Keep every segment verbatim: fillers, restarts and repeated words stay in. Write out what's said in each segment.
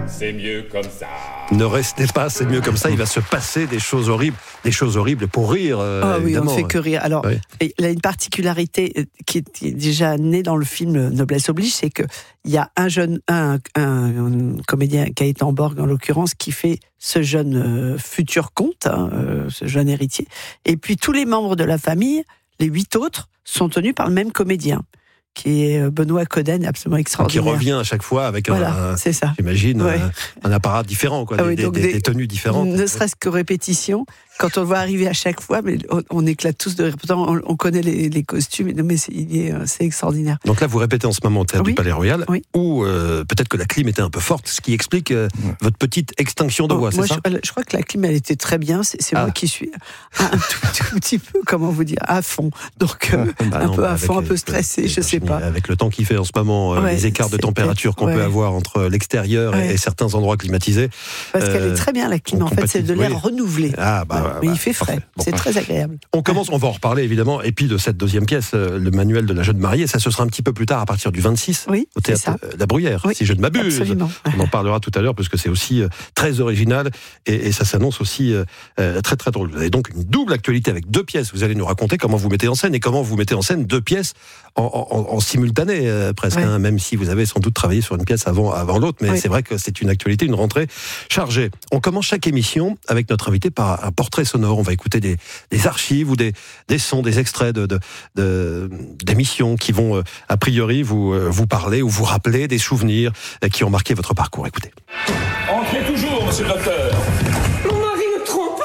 c'est mieux comme ça. Ne restez pas, c'est mieux comme ça. Il va se passer des choses horribles, des choses horribles pour rire. Euh, ah oui, évidemment. on ne fait que rire. Alors, oui. Il a une particularité qui est déjà née dans le film Noblesse oblige, c'est que il y a un jeune, un, un, un comédien, Gaëtan Borg en l'occurrence, qui fait ce jeune euh, futur comte, hein, euh, ce jeune héritier. Et puis tous les membres de la famille, les huit autres, sont tenus par le même comédien, qui est Benoît Coden, absolument extraordinaire. Qui revient à chaque fois avec voilà, un, c'est ça. j'imagine, ouais. un, un apparat différent, quoi, ah oui, des, des, des, des tenues différentes. Ne serait-ce que répétition, quand on le voit arriver à chaque fois, mais on, on éclate tous de rire. Pourtant, on, on connaît les, les costumes, mais c'est, il est, c'est extraordinaire. Donc là, vous répétez en ce moment au Théâtre oui. du Palais Royal, oui. où euh, peut-être que la clim était un peu forte, ce qui explique euh, ouais. votre petite extinction de oh, voix, moi, c'est ça je, je crois que la clim, elle était très bien. C'est, c'est ah. moi qui suis un, un tout, tout petit peu, comment vous dire, à fond. Donc, euh, bah un non, peu à fond, un peu stressé, je sais pas. Avec le temps qu'il fait en ce moment, euh, ouais, les écarts de température qu'on ouais. peut avoir entre l'extérieur ouais. et, et certains endroits climatisés. Parce euh, qu'elle est très bien, la clim. En fait, c'est de l'air oui. renouvelé. Ah, bah, ouais. bah, Mais bah, il fait frais. Bon, c'est bah. très agréable. On commence, on va en reparler évidemment. Et puis de cette deuxième pièce, le manuel de la jeune mariée, ça ce sera un petit peu plus tard, à partir du vingt-six, oui, au Théâtre La Bruyère, oui, si je ne m'abuse. Absolument. On en parlera tout à l'heure, parce que c'est aussi très original et, et ça s'annonce aussi euh, très très drôle. Vous avez donc une double actualité avec deux pièces. Vous allez nous raconter comment vous mettez en scène et comment vous mettez en scène deux pièces en, en, en simultané euh, presque, ouais. hein, même si vous avez sans doute travaillé sur une pièce avant, avant l'autre, mais oui. c'est vrai que c'est une actualité, une rentrée chargée. On commence chaque émission avec notre invité par un portrait sonore. On va écouter des, des archives ou des, des sons, des extraits de, de, de, d'émissions qui vont euh, a priori vous, euh, vous parler ou vous rappeler des souvenirs euh, qui ont marqué votre parcours. Écoutez. Entrez toujours, monsieur le docteur. Mon mari me trompe.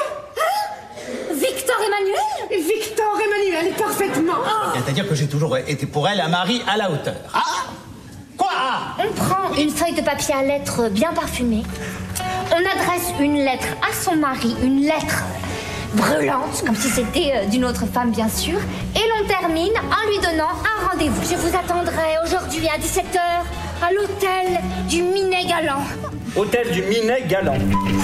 Hein Victor Emmanuel Victor Emmanuel, parfaitement. Ah. C'est-à-dire que j'ai toujours été pour elle un mari à la hauteur. Ah Quoi On prend une feuille de papier à lettres bien parfumée. On adresse une lettre à son mari, une lettre brûlante, comme si c'était d'une autre femme, bien sûr. Et l'on termine en lui donnant un rendez-vous. Je vous attendrai aujourd'hui à dix-sept heures à l'hôtel du Minet Galant. Hôtel du Minet Galant.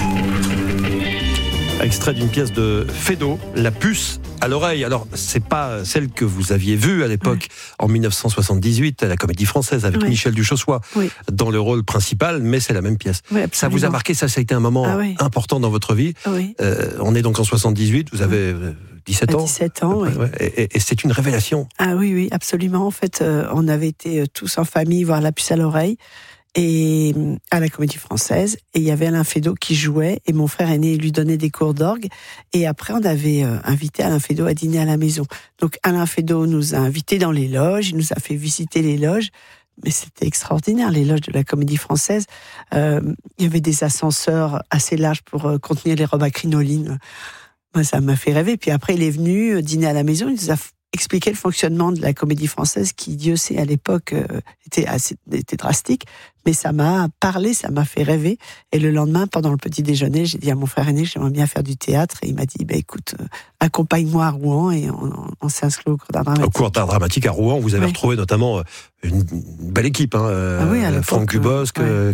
Extrait d'une pièce de Feydeau, La puce à l'oreille. Alors, c'est pas celle que vous aviez vue à l'époque, oui. en dix-neuf cent soixante-dix-huit, à la Comédie Française, avec oui. Michel Duchossois, oui. dans le rôle principal, mais c'est la même pièce. Oui, ça vous a marqué, ça, ça a été un moment ah, oui. important dans votre vie. Oui. Euh, on est donc en soixante-dix-huit, vous avez dix-sept ans. dix-sept ans, oui. Ouais, et, et, et c'est une révélation. Ah oui, oui, absolument. En fait, euh, on avait été tous en famille voir La puce à l'oreille. Et à la Comédie Française, et il y avait Alain Feydeau qui jouait, et mon frère aîné lui donnait des cours d'orgue, et après on avait euh, invité Alain Feydeau à dîner à la maison. Donc Alain Feydeau nous a invités dans les loges, il nous a fait visiter les loges, mais c'était extraordinaire, les loges de la Comédie Française. Euh, il y avait des ascenseurs assez larges pour euh, contenir les robes à crinoline. Moi, ça m'a fait rêver. Puis après, il est venu dîner à la maison, il nous a expliquer le fonctionnement de la Comédie Française qui, Dieu sait, à l'époque, euh, était, assez, était drastique, mais ça m'a parlé, ça m'a fait rêver. Et le lendemain, pendant le petit déjeuner, j'ai dit à mon frère aîné, j'aimerais bien faire du théâtre, et il m'a dit, bah, écoute, euh, accompagne-moi à Rouen, et on, on, on s'est inscrit au cours d'art dramatique. Au cours d'art dramatique à Rouen, vous avez oui. retrouvé notamment une belle équipe, hein, ah oui, Franck Dubosc, ouais.